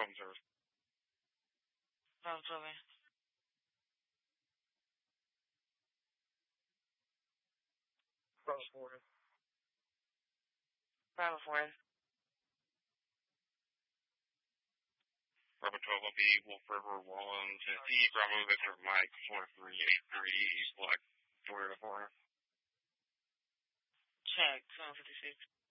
Home service. Bravo 12. Bravo 4. Bravo 4. Bravo 12 will be Wolf River 1 Tennessee. Bravo Victor Mike 4383 East Black 404. Check 756.